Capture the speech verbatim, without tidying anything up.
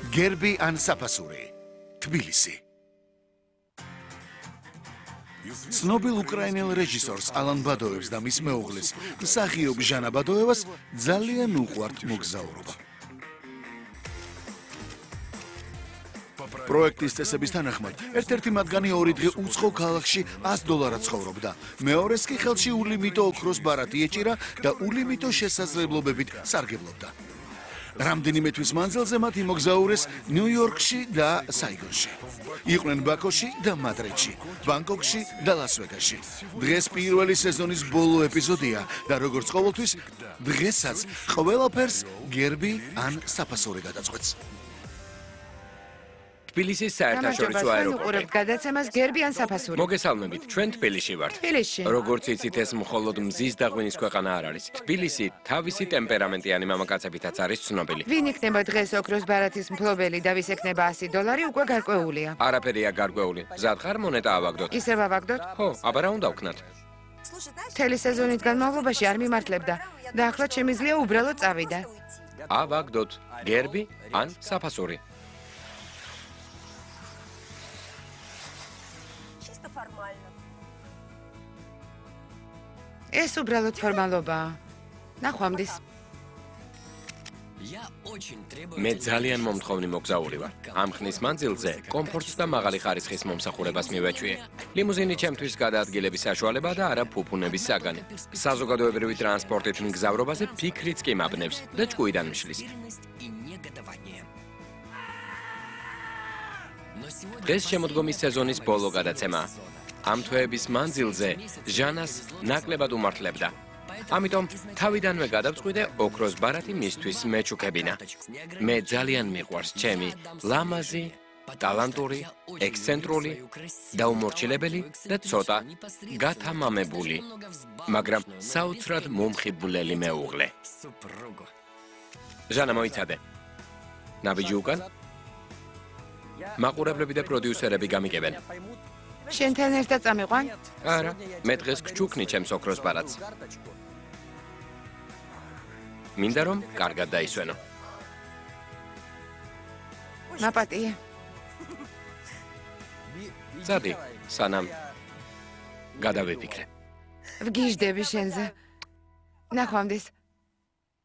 გერბი ან საფასური. თბილისი. ცნობილ უკრაინელ რეჟისორს ალან ბადოევს და მის მეუღლის მსახიობ ჟანა ბადოევას ძალიან უყვართ მოგზაურობა. პროექტის წესების თანახმად, ერთ-ერთი მათგანი ორი დღე უცხო ქალაქში ას დოლარად ცხოვრობდა. მეორეს კი ხელში ულიმიტო ოქროს ბარათი ეჭირა და ულიმიტო შესაძლებლობებით სარგებლობდა. რამდენიმე თვის მანძილზე მათ იმოგზაურეს ნიუ-იორკში და საიგონში. იყვნენ ბაქოში და მადრიდში, ბანგკოკში და ლას-ვეგასში. დღეს პირველი სეზონის ბოლო ეპიზოდია და როგორც ყოველთვის, დღესაც ყველაფერს გერბი ან საფასური გადაწყვეტს. თბილისის საერთაშორისო აეროპორტი. გადაცემას გერბი ან საფასური. მოგესალმებით, ჩვენ თბილისში ვართ. თბილისში. როგორც იცით, ეს მხოლოდ მზის და ღვინის ქვეყანა არ არის. თბილისი თავისი ტემპერამენტიანი მამაკაცებითაც არის ცნობილი. ვინ იქნება დღეს ოქროს ბარათის მფლობელი და ვის ექნება ასი დოლარი უკვე გარკვეულია. არაფერია გარკვეული. მზად ხარ მონეტა ავაგდოთ. ისევ ავაგდოთ? ხო, აბა რა უნდა ვქნათ? მთელი სეზონის განმავლობაში არ მიმართლებდა და ახლა შემიძლია უბრალოდ წავიდა. ავაგდოთ. გერბი ან საფასური. ეს უბრალოდ ფორმალობაა. ნახვამდის. მე ძალიან მომთხოვნი მოგზაური ვარ. ამ ხნის მანძილზე კომფორტს და მაღალი ხარისხის მომსახურებას მივაჩვიე. ლიმუზინი ჩემთვის გადაადგილების საშუალება და არა ფუფუნების საგანი. საზოგადოებრივი ტრანსპორტით მგზავრობაზე ფიქრიც კი მაბნევს და ჭკუიდან მშლის. დღეს შემოდგომის სეზონის ბოლო გადაცემაა. ამ თვეების მანძილზე ჟანას ნაკლებად უმართლებდა. ამიტომ თავიდანვე გადავწყვიტე ოქროს ბარათი მისთვის მეჩუქებინა. მე ძალიან მიყვარს ჩემი ლამაზი, ტალანტური, ექსცენტრული, დაუმორჩილებელი და ცოტა გათამამებული, მაგრამ საოცრად მომხიბვლელი მეუღლე. ჟანა, მოიცადე. ნაბიჯი უკან? მაყურებლები და პროდიუსერები გამიგებენ. შენთან ერთად წამიყვან? არა, მე დღეს გჩუქნი ჩემს ოქროს ბარათს. მინდა რომ კარგად დაისვენო. მაპატიე. წადი, სანამ გადავიფიქრე. ვგიჟდები შენზე. ნახვამდის.